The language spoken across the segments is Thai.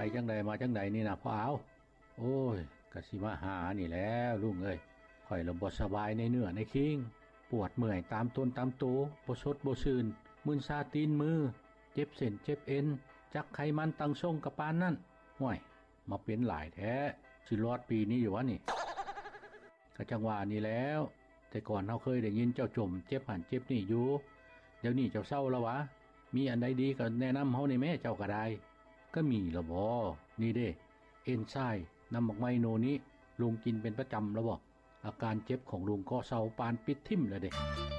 จังใดมาจังใดนี่นะพ่อเอาโอ้ยกะสิมาหานี่แล้วลุงเอ้ยข่อยละบ่สบายในเนื้อในคิงปวดเมื่อยตามต้นตามตัวบ่สดบ่ชื่นมึนซาตีนมือเจ็บเส้นเจ็บเอ็นจักไขมันตั้งทรงกะปานนั่นห่วยมาเป็นหลายแท้สิรอดปีนี้อยู่วะนี่ก็จังว่านี่แล้วแต่ก่อนเฮาเคยได้ยินเจ้าจมเจ็บหันเจ็บนี่อยู่เดี๋ยวนี้เจ้าเศร้าแล้ววะมีอันใดดีก็แนะนำเฮาในแม่เจ้าก็ได้ก็มีละบ่นี่เด้เอนไซม์น้ำหมักไมโนนี้ลุงกินเป็นประจำแล้วบ่อาการเจ็บของลุงก็เศร้าปานปิดทิ่มแล้วเด้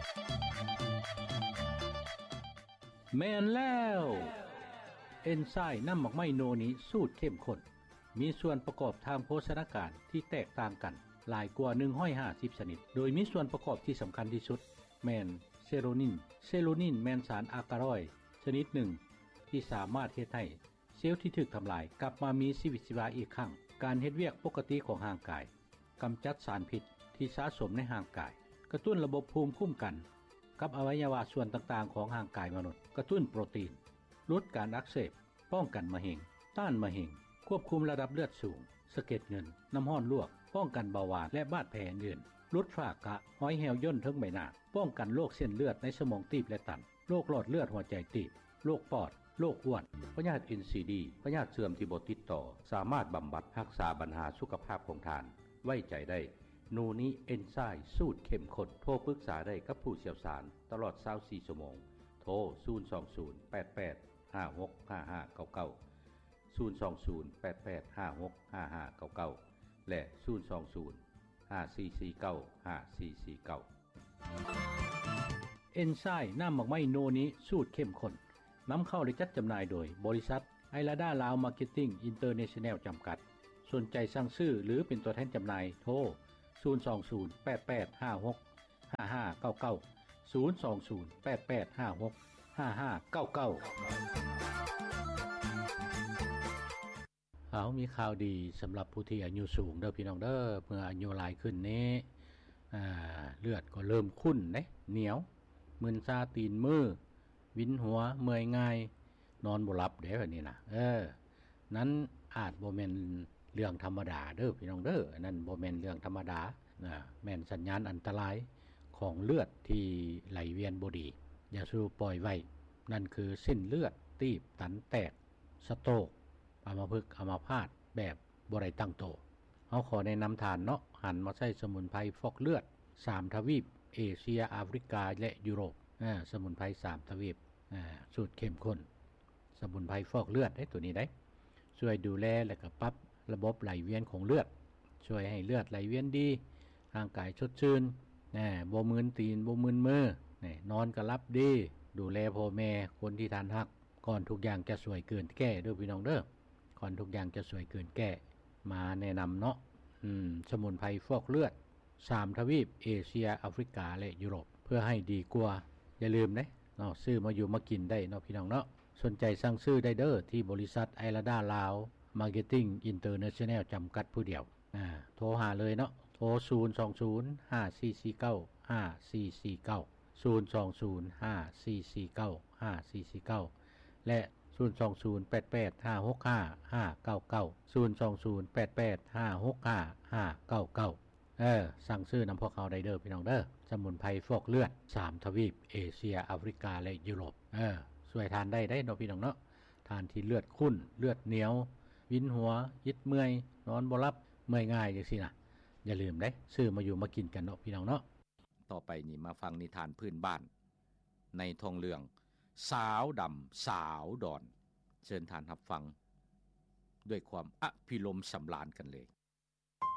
แม่นแล้วเอนไซม์น้ำหมักไมโนนี้สูตรเข้มข้นมีส่วนประกอบทางโภชนาการที่แตกต่างกันหลายกว่า150ชนิดโดยมีส่วนประกอบที่สำคัญที่สุดแม่นเซโรนินแม่นสารอากาลอยด์ชนิดหนึ่งที่สามารถเฮ็ดให้เซลล์ที่ถูกทำลายกลับมามีชีวิตชีวาอีกครั้งการเฮ็ดเวียกปกติของร่างกายกำจัดสารพิษที่สะสมในร่างกายกระตุ้นระบบภูมิคุ้มกันกับอวัยวะส่วนต่างๆของร่างกายมนุษย์กระตุ้นโปรตีนลดการอักเสบป้องกันมะเร็งต้านมะเร็งควบคุมระดับเลือดสูงสะเก็ดเงินน้ำร้อนลวกป้องกันเบาหวานและบาดแผลอื่นลดฝ้ากระห้อยแหวย่นทั้งใบหน้าป้องกันโรคเส้นเลือดในสมองตีบและตันโรคหลอดเลือดหัวใจตีบโรคปอดโรคอ้วนพยาธิ NCD พยาธิเสื่อมที่บ่ติดต่อสามารถบำบัดรักษาปัญหาสุขภาพของท่านไว้ใจได้นูนี้เอนไซม์สูตรเข้มข้นโทรปรึกษาได้กับผู้เชี่ยวชาญตลอด24ชั่วโมงโทร02088565599 และ02054495449เอนไซม์น้ำหมักไม้โนนี้สูตรเข้มข้นนำเข้าและจัดจำหน่ายโดยบริษัทไอลาดาลาวมาร์เก็ตติ้งอินเตอร์เนชั่นแนลจำกัดสนใจสั่งซื้อหรือเป็นตัวแทนจำหน่ายโทร02088565599 มีข่าวดีสำหรับผู้ที่อายุสูงเด้อพี่น้องเด้อเมื่ออายุหลายขึ้นนี้เลือดก็เริ่มขุ่นเด้เหนียวมึนซาตีนมือวินหัวเมื่อยง่ายนอนบ่หลับเด้แบบนี้นะนั้นอาจบ่แม่นเรื่องธรรมดาเด้อพี่น้องเด้อนั่นบ่แม่นเรื่องธรรมดาแม่นสัญญาณอันตรายของเลือดที่ไหลเวียนบ่ดีอย่าสู้ปล่อยไว้นั่นคือเส้นเลือดตีบตันแตกสโตรกอัมพฤกษ์อัมพาตแบบบ่ได้ตั้งโตเฮาขอแนะนำทานเนาะหันมาใช้สมุนไพรฟอกเลือด3ทวีปเอเชียแอฟริกาและยุโรปสมุนไพร3ทวีปสูตรเข้มข้นสมุนไพรฟอกเลือดตัวนี้ได้ช่วยดูแลและก็ปรับระบบไหลเวียนของเลือดช่วยให้เลือดไหลเวียนดีร่างกายสดชื่นบ่มึนตีนบ่มึนมือนอนก็หลับดีดูแลพ่อแม่คนที่ทานฮักก่อนทุกอย่างจะสวยเกินแก้เด้อพี่น้องเด้อก่อนทุกอย่างจะสวยเกินแก้มาแนะนำเนาะสมุนไพรฟอกเลือด3ทวีปเอเชียแอฟริกาและยุโรปเพื่อให้ดีกว่าอย่าลืมเนาะซื้อมาอยู่มากินได้เนาะพี่น้องเนาะสนใจสั่งซื้อได้เด้อที่บริษัทไอลาดาลาวมาร์เก็ตติ้งอินเตอร์เนชั่นแนลจำกัดผู้เดียวโทรหาเลยเนาะโทร02054495449 และ02088565599 สั่งซื้อนำพวกเขาได้เด้อพี่น้องเด้อสมุนไพรฟอกเลือด3ทวีปเอเชียแอฟริกาและยุโรปช่วยทานได้เนาะพี่น้องเนาะทานที่เลือดข้นเลือดเหนียววินหัวยิดเมื่อยนอนบ่หลับเมื่อยง่ายจังซี่นะอย่าลืมซื้อมาอยู่มากินกันเนาะพี่น้องเนาะต่อไปนี่มาฟังนิทานพื้นบ้านในทองเรื่องสาวดำสาวดอนเชิญทานรับฟังด้วยความอภิรมย์สำราญกันเลย